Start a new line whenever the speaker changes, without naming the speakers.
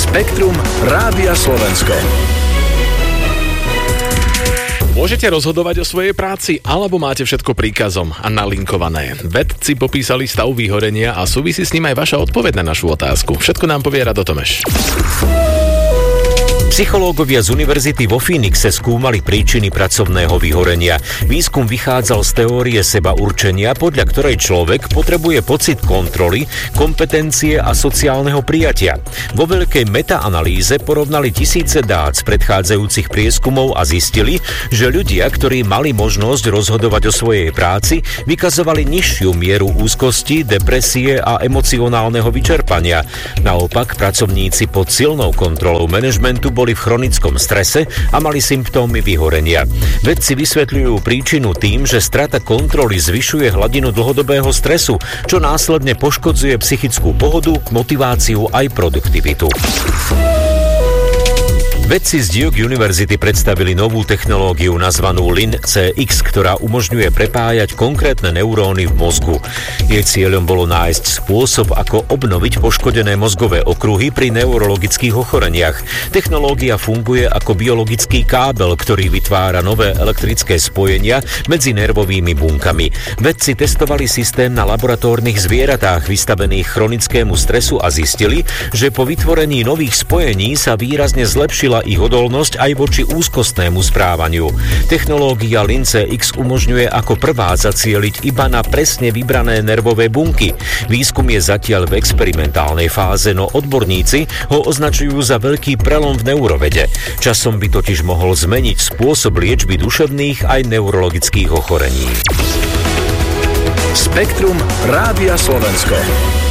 Spektrum Rádia Slovensko. Môžete rozhodovať o svojej práci, alebo máte všetko príkazom a nalinkované. Vedci popísali stav vyhorenia a súvisí s ním aj vaša odpoveď na našu otázku. Všetko nám povie Rado Tomeš.
Psychológovia z univerzity vo Phoenixe skúmali príčiny pracovného vyhorenia. Výskum vychádzal z teórie seba určenia, podľa ktorej človek potrebuje pocit kontroly, kompetencie a sociálneho prijatia. Vo veľkej metaanalýze porovnali tisíce dát z predchádzajúcich prieskumov a zistili, že ľudia, ktorí mali možnosť rozhodovať o svojej práci, vykazovali nižšiu mieru úzkosti, depresie a emocionálneho vyčerpania. Naopak, pracovníci pod silnou kontrolou manažmentu boli v chronickom strese a mali symptómy vyhorenia. Vedci vysvetľujú príčinu tým, že strata kontroly zvyšuje hladinu dlhodobého stresu, čo následne poškodzuje psychickú pohodu, motiváciu aj produktivitu. Vedci z Duke University predstavili novú technológiu nazvanú LINC-X, ktorá umožňuje prepájať konkrétne neuróny v mozgu. Jej cieľom bolo nájsť spôsob, ako obnoviť poškodené mozgové okruhy pri neurologických ochoreniach. Technológia funguje ako biologický kábel, ktorý vytvára nové elektrické spojenia medzi nervovými bunkami. Vedci testovali systém na laboratórnych zvieratách vystavených chronickému stresu a zistili, že po vytvorení nových spojení sa výrazne zlepšila ich odolnosť aj voči úzkostnému správaniu. Technológia LINC-X umožňuje ako prvá zacieliť iba na presne vybrané nervové bunky. Výskum je zatiaľ v experimentálnej fáze, no odborníci ho označujú za veľký prelom v neurovede. Časom by totiž mohol zmeniť spôsob liečby duševných aj neurologických ochorení.
Spektrum Rádia Slovensko.